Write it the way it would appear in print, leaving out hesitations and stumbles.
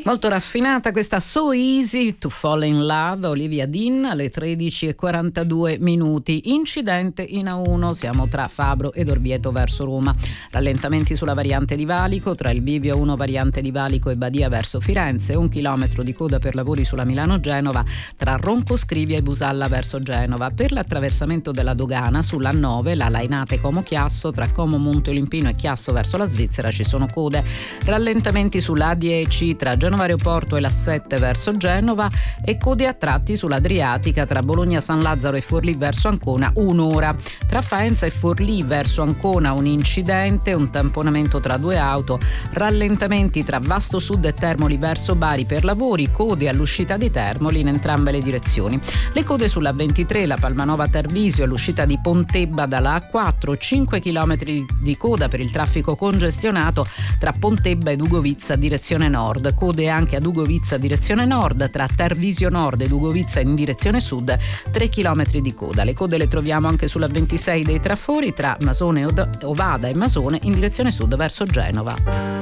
Molto raffinata questa So Easy to Fall in Love, Olivia Dean, alle 13:42. Incidente in A1, siamo tra Fabro ed Orvieto verso Roma. Rallentamenti sulla variante di Valico, tra il bivio 1 variante di Valico e Badia verso Firenze, 1 chilometro di coda per lavori sulla Milano-Genova, tra Roncoscrivia e Busalla verso Genova. Per l'attraversamento della dogana sulla 9, la Lainate Como Chiasso, tra Como Monte Olimpino e Chiasso verso la Svizzera ci sono code. Rallentamenti sulla A10 tra Genova Aeroporto e la 7 verso Genova e code a tratti sull'Adriatica tra Bologna San Lazzaro e Forlì verso Ancona, un'ora. Tra Faenza e Forlì verso Ancona un incidente, un tamponamento tra due auto, rallentamenti tra Vasto Sud e Termoli verso Bari per lavori, code all'uscita di Termoli in entrambe le direzioni. Le code sulla 23, la Palmanova Tarvisio all'uscita di Pontebba dalla A4, 5 km di coda per il traffico congestionato tra Pontebba ed Ugovizza direzione nord, code anche ad Ugovizza direzione nord, tra Tarvisio Nord ed Ugovizza in direzione sud 3 km di coda. Le code le troviamo anche sulla 26 dei Trafori tra Masone Ovada e Masone in direzione sud verso Genova.